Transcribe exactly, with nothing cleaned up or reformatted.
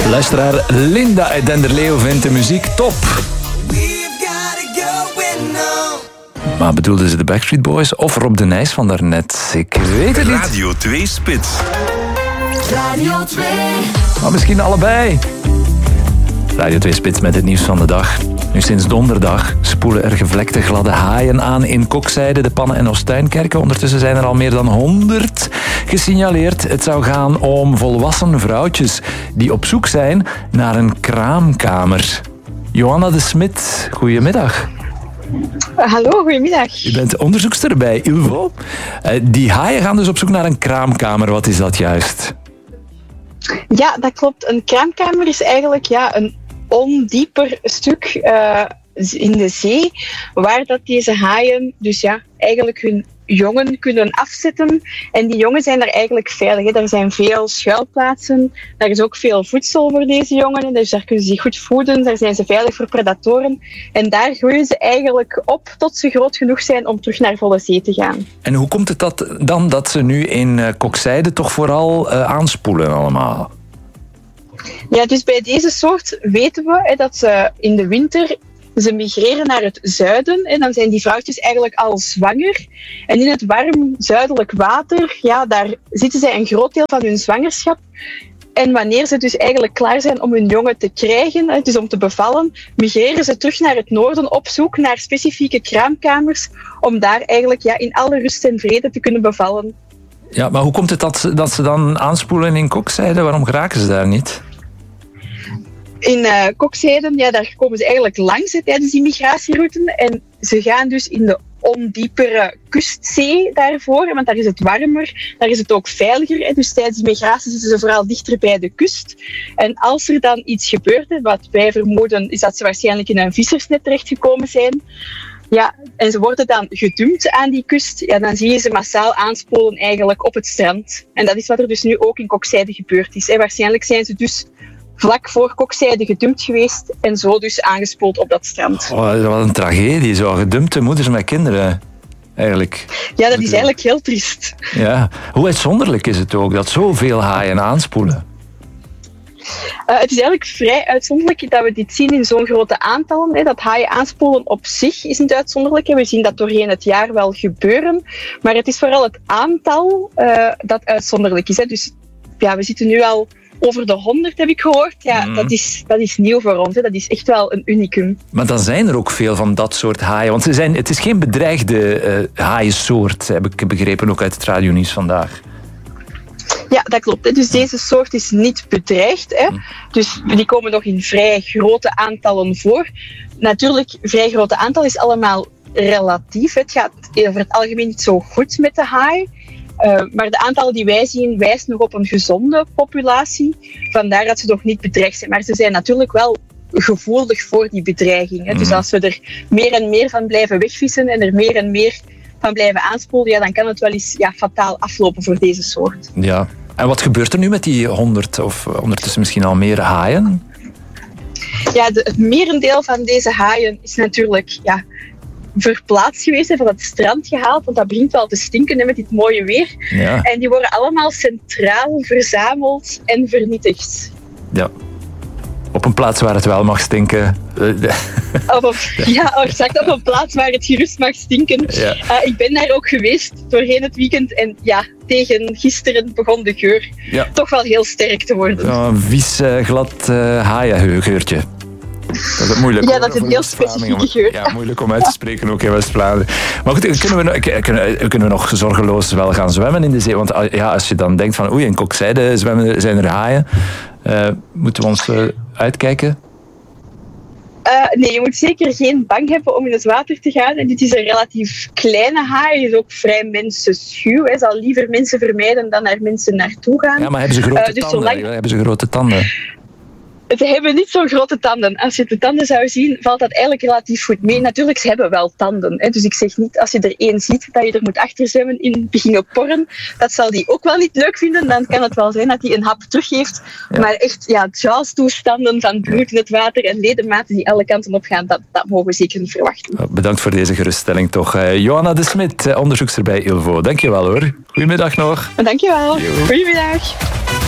Luisteraar Linda uit Denderleeuw vindt de muziek top. Maar bedoelden ze de Backstreet Boys of Rob de Nijs van daarnet? Ik weet het niet. Radio twee Spits. Radio twee. Maar misschien allebei. Radio twee Spits met het nieuws van de dag. Nu sinds donderdag spoelen er gevlekte gladde haaien aan in Kokzijde, de Pannen- en Oosttuinkerken. Ondertussen zijn er al meer dan honderd gesignaleerd. Het zou gaan om volwassen vrouwtjes die op zoek zijn naar een kraamkamer. Johanna de Smit, goedemiddag. Hallo, goedemiddag. U bent onderzoekster bij Ilvo. Uh, die haaien gaan dus op zoek naar een kraamkamer. Wat is dat juist? Ja, dat klopt. Een kraamkamer is eigenlijk ja, een ondieper stuk uh, in de zee, waar dat deze haaien dus ja, eigenlijk hun jongen kunnen afzetten. En die jongen zijn daar eigenlijk veilig. Hè. Daar zijn veel schuilplaatsen. Daar is ook veel voedsel voor deze jongen. Dus daar kunnen ze zich goed voeden. Daar zijn ze veilig voor predatoren. En daar groeien ze eigenlijk op tot ze groot genoeg zijn om terug naar volle zee te gaan. En hoe komt het dat, dan dat ze nu in uh, Kokzijde toch vooral uh, aanspoelen allemaal? Ja, dus bij deze soort weten we hè, dat ze in de winter ze migreren naar het zuiden en dan zijn die vrouwtjes eigenlijk al zwanger. En in het warm zuidelijk water, ja, daar zitten zij een groot deel van hun zwangerschap. En wanneer ze dus eigenlijk klaar zijn om hun jongen te krijgen, dus om te bevallen, migreren ze terug naar het noorden op zoek naar specifieke kraamkamers om daar eigenlijk ja, in alle rust en vrede te kunnen bevallen. Ja, maar hoe komt het dat ze, dat ze dan aanspoelen in Kokzijde? Waarom geraken ze daar niet? In uh, Kokzijde, ja, daar komen ze eigenlijk langs hè, tijdens die migratieroute. En ze gaan dus in de ondiepere kustzee daarvoor, want daar is het warmer, daar is het ook veiliger. Hè. Dus tijdens die migratie zitten ze vooral dichter bij de kust. En als er dan iets gebeurt, hè, wat wij vermoeden, is dat ze waarschijnlijk in een vissersnet terechtgekomen zijn. Ja, en ze worden dan gedumpt aan die kust. Ja, dan zie je ze massaal aanspoelen eigenlijk op het strand. En dat is wat er dus nu ook in Kokzijde gebeurd is. Hè. Waarschijnlijk zijn ze dus vlak voor Kokzijde gedumpt geweest en zo dus aangespoeld op dat strand. Oh, wat een tragedie, zo gedumpte moeders met kinderen, eigenlijk. Ja, dat is eigenlijk heel triest. Ja. Hoe uitzonderlijk is het ook dat zoveel haaien aanspoelen? Uh, het is eigenlijk vrij uitzonderlijk dat we dit zien in zo'n grote aantallen. Hè. Dat haaien aanspoelen op zich is niet uitzonderlijk. Hè. We zien dat doorheen het jaar wel gebeuren. Maar het is vooral het aantal uh, dat uitzonderlijk is. Hè. Dus ja, we zitten nu al over de honderd, heb ik gehoord. Ja, mm. dat, is, dat is nieuw voor ons. Hè. Dat is echt wel een unicum. Maar dan zijn er ook veel van dat soort haaien. Want ze zijn, het is geen bedreigde uh, haaiensoort, heb ik begrepen, ook uit het radionieuws vandaag. Ja, dat klopt. Hè. Dus deze soort is niet bedreigd. Hè. Dus die komen nog in vrij grote aantallen voor. Natuurlijk, vrij grote aantal is allemaal relatief. Het gaat over het algemeen niet zo goed met de haai. Uh, maar de aantallen die wij zien wijzen nog op een gezonde populatie. Vandaar dat ze nog niet bedreigd zijn. Maar ze zijn natuurlijk wel gevoelig voor die bedreiging. Hè. Dus als we er meer en meer van blijven wegvissen en er meer en meer van blijven aanspoelen, ja, dan kan het wel eens ja, fataal aflopen voor deze soort. Ja. En wat gebeurt er nu met die honderd of ondertussen misschien al meer haaien? Ja, de, het merendeel van deze haaien is natuurlijk ja, verplaatst geweest en van het strand gehaald, want dat begint wel te stinken hè, met dit mooie weer. Ja. En die worden allemaal centraal verzameld en vernietigd. Ja. Op een plaats waar het wel mag stinken. Of op, ja, exact. Op een plaats waar het gerust mag stinken. Ja. Uh, ik ben daar ook geweest doorheen het weekend. En ja, tegen gisteren begon de geur ja. toch wel heel sterk te worden. Ja, een vies, uh, glad uh, haaiengeurtje. Dat is moeilijk. Ja, dat is een heel specifieke geur. Ja, moeilijk om uit te spreken ook in West-Vlaanderen. Maar goed, kunnen we, kunnen, kunnen we nog zorgeloos wel gaan zwemmen in de zee? Want ja, als je dan denkt van oei, in Kokzijde zwemmen, zijn er haaien. Uh, moeten we ons uh, uitkijken? Uh, nee, je moet zeker geen bang hebben om in het water te gaan. En dit is een relatief kleine haai. Hij is ook vrij mensenschuw. Hij zal liever mensen vermijden dan naar mensen naartoe gaan. Ja, maar hebben ze grote uh, dus tanden? zolang... Hebben ze grote tanden? Ze hebben niet zo'n grote tanden. Als je de tanden zou zien, valt dat eigenlijk relatief goed mee. Natuurlijk, ze hebben wel tanden. Hè. Dus ik zeg niet, als je er één ziet, dat je er moet achter zwemmen in beginnen porren. Dat zal die ook wel niet leuk vinden. Dan kan het wel zijn dat hij een hap teruggeeft. Ja. Maar echt, ja, Jaws-toestanden van bloed in het water en ledematen die alle kanten op gaan, dat, dat mogen we zeker niet verwachten. Bedankt voor deze geruststelling toch. Uh, Johanna de Smit, onderzoekster bij Ilvo. Dankjewel hoor. Goedemiddag nog. Dankjewel. Jo. Goedemiddag.